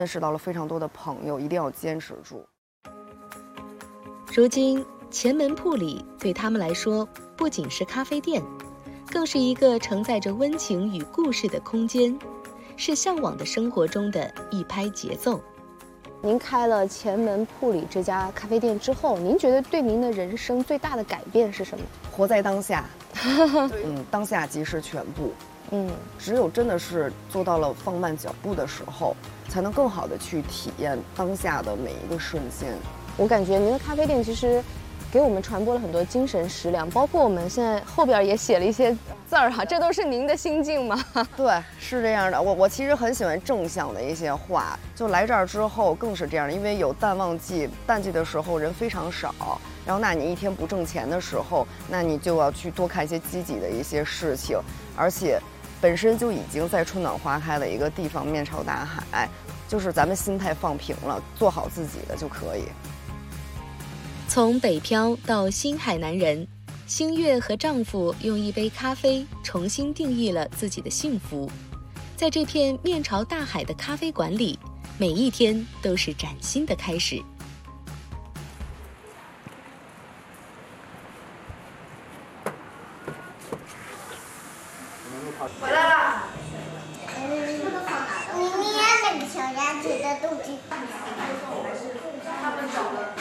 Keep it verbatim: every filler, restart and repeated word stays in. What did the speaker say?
认识到了非常多的朋友，一定要坚持住。 如今，前门铺里对他们来说，不仅是咖啡店，更是一个承载着温情与故事的空间，是向往的生活中的一拍节奏。 您开了前门铺里这家咖啡店之后，您觉得对您的人生最大的改变是什么？ 活在当下，嗯，当下即是全部。嗯，只有真的是做到了放慢脚步的时候，才能更好的去体验当下的每一个瞬间。 我感觉您的咖啡店其实给我们传播了很多精神食粮，包括我们现在后边也写了一些字儿哈，这都是您的心境吗？ 对，是这样的。我我其实很喜欢正向的一些话，就来这儿之后更是这样的，因为有淡旺季，淡季的时候人非常少，然后那你一天不挣钱的时候，那你就要去多看一些积极的一些事情，而且本身就已经在春暖花开的一个地方，面朝大海，就是咱们心态放平了，做好自己的就可以。 从北漂到新海南人，星月和丈夫用一杯咖啡重新定义了自己的幸福。在这片面朝大海的咖啡馆里，每一天都是崭新的开始。 回来啦！明明那个小鸭子的肚子。他们找了。